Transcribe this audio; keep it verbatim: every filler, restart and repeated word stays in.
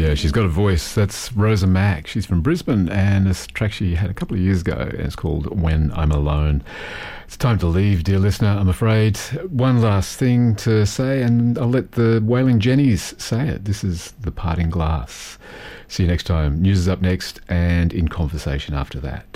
Yeah, she's got a voice. That's Rosa Mack. She's from Brisbane, and this track she had a couple of years ago, and it's called When I'm Alone. It's time to leave, dear listener, I'm afraid. One last thing to say, and I'll let the Wailing Jennies say it. This is The Parting Glass. See you next time. News is up next, and In Conversation after that.